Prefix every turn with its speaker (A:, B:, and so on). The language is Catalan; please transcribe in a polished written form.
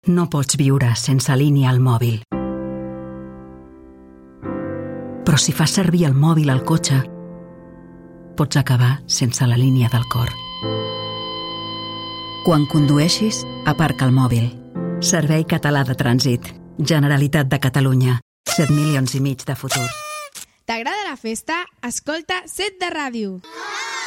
A: No pots viure sense línia al mòbil. Però si fas servir el mòbil al cotxe, pots acabar sense la línia del cor. Quan condueixis, aparca el mòbil. Servei Català de Trànsit. Generalitat de Catalunya. 7,5 milions de futurs.
B: T'agrada la festa? Escolta Set de Ràdio.